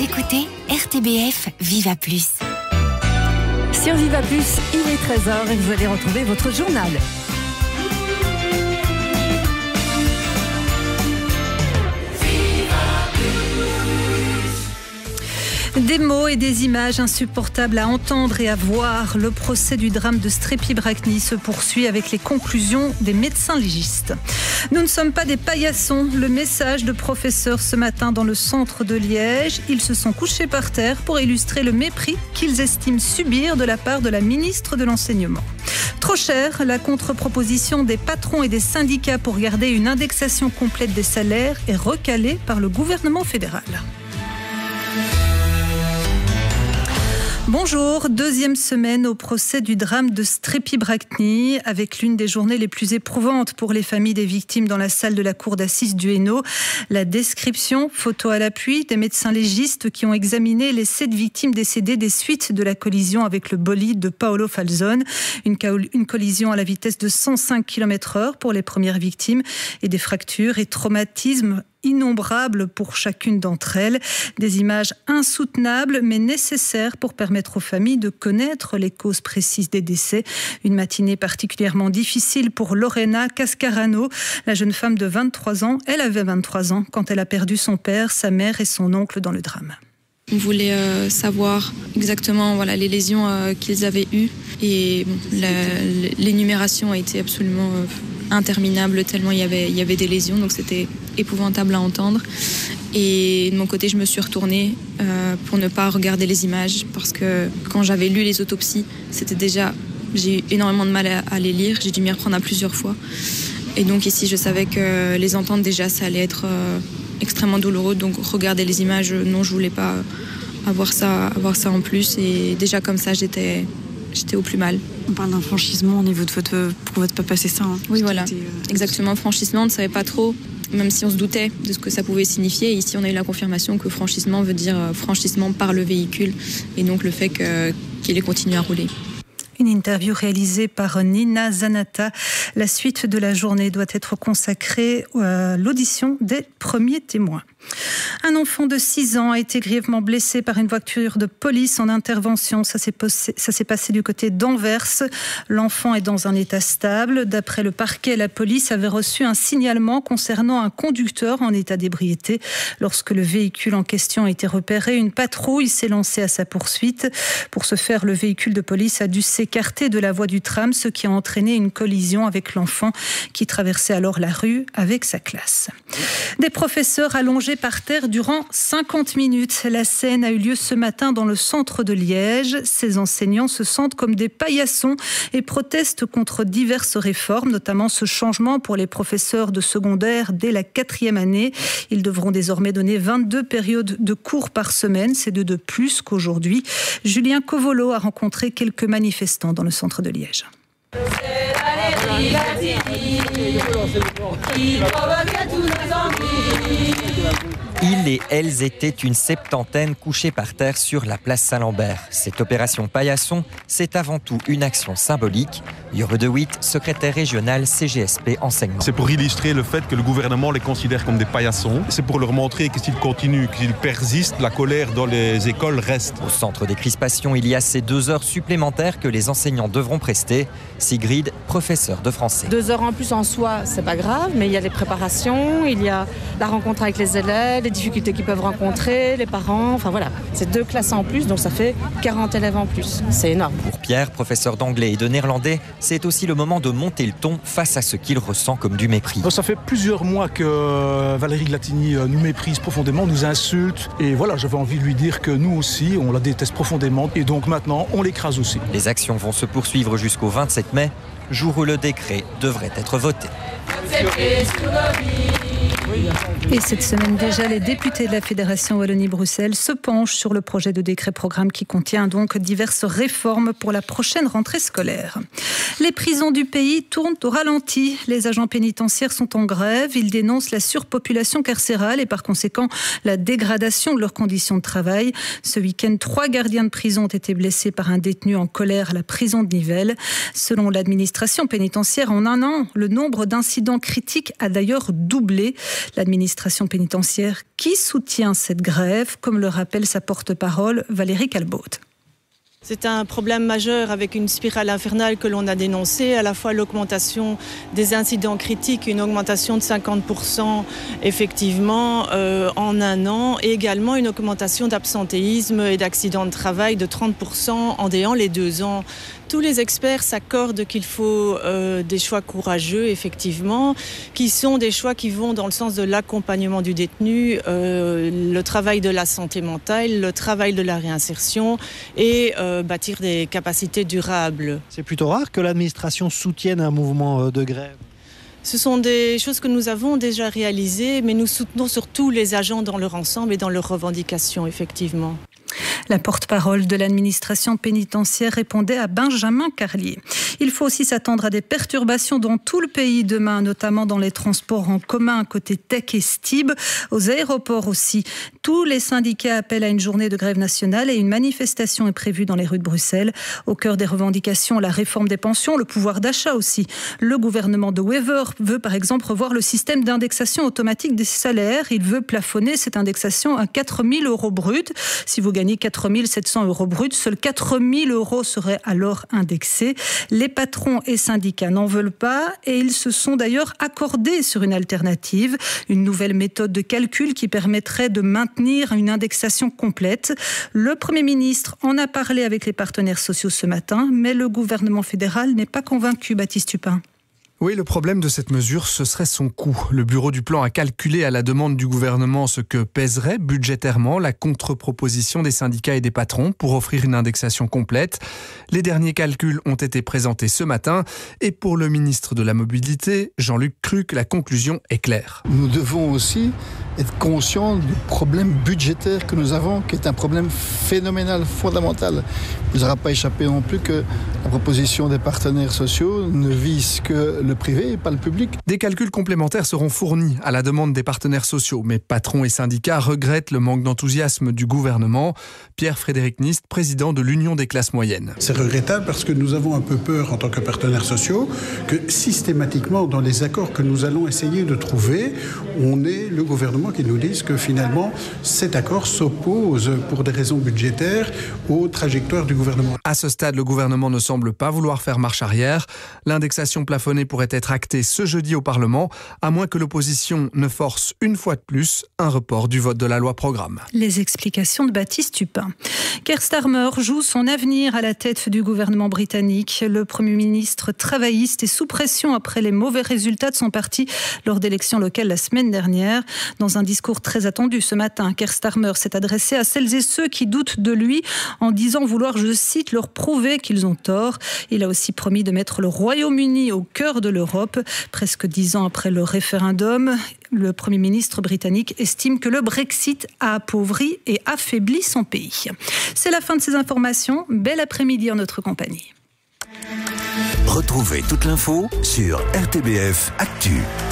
écoutez RTBF Viva Plus. Sur Viva Plus, il est 13h et vous allez retrouver votre journal. Des mots et des images insupportables à entendre et à voir. Le procès du drame de Strépy-Bracny se poursuit avec les conclusions des médecins légistes. Nous ne sommes pas des paillassons. Le message de professeurs ce matin dans le centre de Liège. Ils se sont couchés par terre pour illustrer le mépris qu'ils estiment subir de la part de la ministre de l'Enseignement. Trop cher, la contre-proposition des patrons et des syndicats pour garder une indexation complète des salaires est recalée par le gouvernement fédéral. Bonjour, deuxième semaine au procès du drame de Strépy-Bracny, avec l'une des journées les plus éprouvantes pour les familles des victimes dans la salle de la cour d'assises du Hainaut. La description, photo à l'appui, des médecins légistes qui ont examiné les 7 victimes décédées des suites de la collision avec le bolide de Paolo Falzone. Une collision à la vitesse de 105 km/h pour les premières victimes et des fractures et traumatismes innombrables pour chacune d'entre elles. Des images insoutenables mais nécessaires pour permettre aux familles de connaître les causes précises des décès. Une matinée particulièrement difficile pour Lorena Cascarano, la jeune femme de 23 ans. Elle avait 23 ans quand elle a perdu son père, sa mère et son oncle dans le drame. On voulait savoir exactement les lésions qu'ils avaient eues et l'énumération a été absolument interminable tellement il y avait des lésions, donc c'était épouvantable à entendre. Et de mon côté, je me suis retournée pour ne pas regarder les images parce que quand j'avais lu les autopsies, j'ai eu énormément de mal à les lire, j'ai dû m'y reprendre à plusieurs fois. Et donc ici, je savais que les entendre déjà, ça allait être extrêmement douloureux, donc regarder les images, non, je voulais pas avoir ça en plus, et déjà comme ça j'étais au plus mal. On parle d'un franchissement au niveau de pour votre papa, c'est ça hein, oui, voilà, exactement, franchissement, on ne savait pas trop, même si on se doutait de ce que ça pouvait signifier. Ici, on a eu la confirmation que franchissement veut dire franchissement par le véhicule, et donc le fait qu'il ait continué à rouler. Une interview réalisée par Nina Zanata. La suite de la journée doit être consacrée à l'audition des premiers témoins. Un enfant de 6 ans a été grièvement blessé par une voiture de police en intervention. Ça s'est passé du côté d'Anvers. L'enfant est dans un état stable. D'après le parquet, la police avait reçu un signalement concernant un conducteur en état d'ébriété. Lorsque le véhicule en question a été repéré, une patrouille s'est lancée à sa poursuite. Pour ce faire, le véhicule de police a dû s'écarter de la voie du tram, ce qui a entraîné une collision avec l'enfant qui traversait alors la rue avec sa classe. Des professeurs allongés par terre durant 50 minutes. La scène a eu lieu ce matin dans le centre de Liège. Ces enseignants se sentent comme des paillassons et protestent contre diverses réformes, notamment ce changement pour les professeurs de secondaire dès la 4e année. Ils devront désormais donner 22 périodes de cours par semaine. C'est 2 de plus qu'aujourd'hui. Julien Covolo a rencontré quelques manifestants dans le centre de Liège. Ils et elles étaient une septantaine couchés par terre sur la place Saint-Lambert. Cette opération paillasson, c'est avant tout une action symbolique. Jure de Witt, secrétaire régional CGSP Enseignement. C'est pour illustrer le fait que le gouvernement les considère comme des paillassons. C'est pour leur montrer que s'ils continuent, qu'ils persistent, la colère dans les écoles reste. Au centre des crispations, il y a ces 2 heures supplémentaires que les enseignants devront prester. Sigrid, professeur de français. 2 heures en plus en soi, c'est pas grave, mais il y a les préparations, il y a la rencontre avec les élèves, les difficultés qu'ils peuvent rencontrer, les parents, enfin voilà. C'est 2 classes en plus, donc ça fait 40 élèves en plus. C'est énorme. Pour Pierre, professeur d'anglais et de néerlandais, c'est aussi le moment de monter le ton face à ce qu'il ressent comme du mépris. Ça fait plusieurs mois que Valérie Glatini nous méprise profondément, nous insulte. Et voilà, j'avais envie de lui dire que nous aussi, on la déteste profondément. Et donc maintenant, on l'écrase aussi. Les actions vont se poursuivre jusqu'au 27 mai, jour où le décret devrait être voté. Et cette semaine déjà, les députés de la Fédération Wallonie-Bruxelles se penchent sur le projet de décret-programme qui contient donc diverses réformes pour la prochaine rentrée scolaire. Les prisons du pays tournent au ralenti. Les agents pénitentiaires sont en grève. Ils dénoncent la surpopulation carcérale et par conséquent la dégradation de leurs conditions de travail. Ce week-end, 3 gardiens de prison ont été blessés par un détenu en colère à la prison de Nivelles. Selon l'administration pénitentiaire, en un an, le nombre d'incidents critiques a d'ailleurs doublé. L'administration pénitentiaire qui soutient cette grève, comme le rappelle sa porte-parole Valérie Calbaute. C'est un problème majeur avec une spirale infernale que l'on a dénoncée, à la fois l'augmentation des incidents critiques, une augmentation de 50% effectivement en un an, et également une augmentation d'absentéisme et d'accidents de travail de 30% en déant les 2 ans. Tous les experts s'accordent qu'il faut des choix courageux, effectivement, qui sont des choix qui vont dans le sens de l'accompagnement du détenu, le travail de la santé mentale, le travail de la réinsertion et bâtir des capacités durables. C'est plutôt rare que l'administration soutienne un mouvement de grève. Ce sont des choses que nous avons déjà réalisées, mais nous soutenons surtout les agents dans leur ensemble et dans leurs revendications, effectivement. La porte-parole de l'administration pénitentiaire répondait à Benjamin Carlier. Il faut aussi s'attendre à des perturbations dans tout le pays demain, notamment dans les transports en commun côté Tech et Stib, aux aéroports aussi. Tous les syndicats appellent à une journée de grève nationale et une manifestation est prévue dans les rues de Bruxelles. Au cœur des revendications, la réforme des pensions, le pouvoir d'achat aussi. Le gouvernement de Wever veut par exemple revoir le système d'indexation automatique des salaires. Il veut plafonner cette indexation à 4 000 € bruts. Si vous gagnez 4 700 € bruts, seuls 4 000 € seraient alors indexés. Les patrons et syndicats n'en veulent pas et ils se sont d'ailleurs accordés sur une alternative, une nouvelle méthode de calcul qui permettrait de maintenir une indexation complète. Le Premier ministre en a parlé avec les partenaires sociaux ce matin, mais le gouvernement fédéral n'est pas convaincu, Baptiste Tupin. Oui, le problème de cette mesure, ce serait son coût. Le bureau du plan a calculé à la demande du gouvernement ce que pèserait budgétairement la contre-proposition des syndicats et des patrons pour offrir une indexation complète. Les derniers calculs ont été présentés ce matin et pour le ministre de la Mobilité, Jean-Luc Cruc, la conclusion est claire. Nous devons aussi être conscients du problème budgétaire que nous avons, qui est un problème phénoménal, fondamental. Il ne vous aura pas échappé non plus que la proposition des partenaires sociaux ne vise que le privé et pas le public. Des calculs complémentaires seront fournis à la demande des partenaires sociaux, mais patrons et syndicats regrettent le manque d'enthousiasme du gouvernement. Pierre-Frédéric Nist, président de l'Union des classes moyennes. C'est regrettable parce que nous avons un peu peur en tant que partenaires sociaux que systématiquement dans les accords que nous allons essayer de trouver, on ait le gouvernement qui nous dise que finalement cet accord s'oppose pour des raisons budgétaires aux trajectoires du gouvernement. À ce stade, le gouvernement ne semble pas vouloir faire marche arrière. L'indexation plafonnée pourrait être actée ce jeudi au Parlement, à moins que l'opposition ne force une fois de plus un report du vote de la loi programme. Les explications de Baptiste Tupin. Keir Starmer joue son avenir à la tête du gouvernement britannique. Le Premier ministre travailliste est sous pression après les mauvais résultats de son parti lors d'élections locales la semaine dernière. Dans un discours très attendu ce matin, Keir Starmer s'est adressé à celles et ceux qui doutent de lui en disant vouloir, je cite, leur prouver qu'ils ont tort. Il a aussi promis de mettre le Royaume-Uni au cœur de l'Europe. Presque 10 ans après le référendum, le Premier ministre britannique estime que le Brexit a appauvri et affaibli son pays. C'est la fin de ces informations. Bel après-midi en notre compagnie. Retrouvez toute l'info sur RTBF Actu.